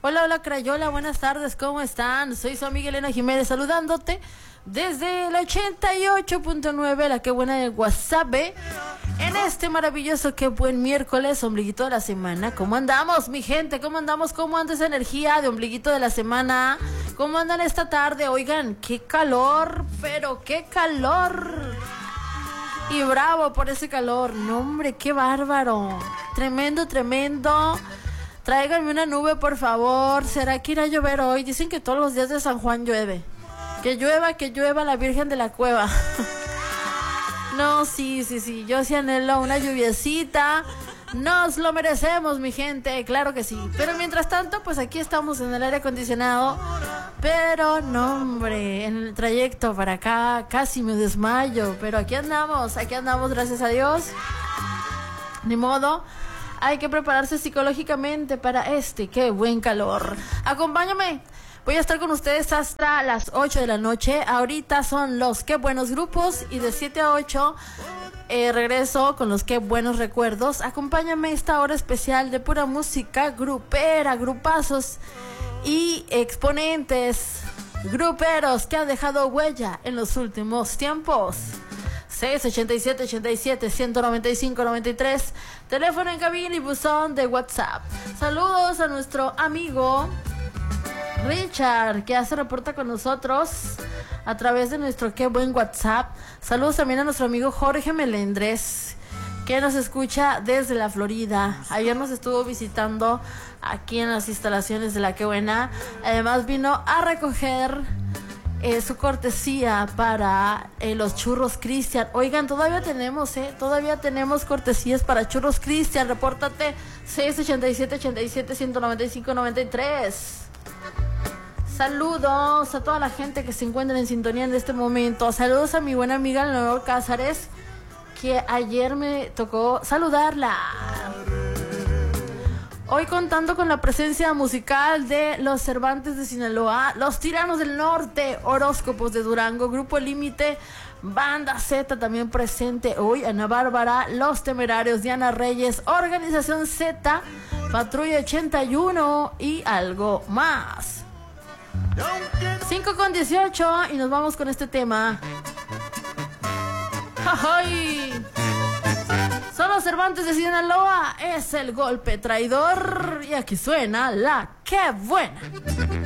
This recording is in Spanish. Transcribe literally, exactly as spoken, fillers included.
Hola, hola Crayola, buenas tardes, ¿cómo están? Soy su amiga Elena Jiménez saludándote desde el ochenta y ocho punto nueve, la que buena de WhatsApp, ¿eh? En este maravilloso, qué buen miércoles, ombliguito de la semana. ¿Cómo andamos, mi gente? ¿Cómo andamos? ¿Cómo anda esa energía de ombliguito de la semana? ¿Cómo andan esta tarde? Oigan, qué calor, pero qué calor. Y bravo por ese calor. No, hombre, qué bárbaro. Tremendo, tremendo. Tráiganme una nube, por favor. ¿Será que irá a llover hoy? Dicen que todos los días de San Juan llueve. Que llueva, que llueva la Virgen de la Cueva. No, sí, sí, sí. Yo sí anhelo una lluviecita. Nos lo merecemos, mi gente. Claro que sí. Pero mientras tanto, pues aquí estamos en el aire acondicionado. Pero no, hombre, en el trayecto para acá casi me desmayo. Pero aquí andamos, aquí andamos, gracias a Dios. Ni modo. Hay que prepararse psicológicamente para este, qué buen calor. Acompáñame. Voy a estar con ustedes hasta las ocho de la noche. Ahorita son los qué buenos grupos. Y de siete a ocho eh, regreso con los qué buenos recuerdos. Acompáñame esta hora especial de pura música grupera, grupazos y exponentes gruperos que han dejado huella en los últimos tiempos. seis ochenta y siete, ochenta y siete, ciento noventa y cinco, noventa y tres. Teléfono en cabina y buzón de WhatsApp. Saludos a nuestro amigo Richard, que ya se reporta con nosotros a través de nuestro qué buen WhatsApp. Saludos también a nuestro amigo Jorge Melendres, que nos escucha desde la Florida. Ayer nos estuvo visitando aquí en las instalaciones de la qué buena. Además vino a recoger Eh, su cortesía para eh, los churros Cristian. Oigan, todavía tenemos, eh, todavía tenemos cortesías para churros Cristian. Repórtate seis ochenta y siete, ochenta y siete, ciento noventa y cinco, noventa y tres. Saludos a toda la gente que se encuentra en sintonía en este momento. Saludos a mi buena amiga Leonor Cázares, que ayer me tocó saludarla. Hoy contando con la presencia musical de los Cervantes de Sinaloa, los Tiranos del Norte, Horóscopos de Durango, Grupo Límite, Banda Z también presente hoy, Ana Bárbara, Los Temerarios, Diana Reyes, Organización Z, Patrulla ochenta y uno y algo más. cinco con dieciocho y nos vamos con este tema. ¡Ay! Son los Cervantes de Sinaloa, es el golpe traidor y aquí suena la qué buena.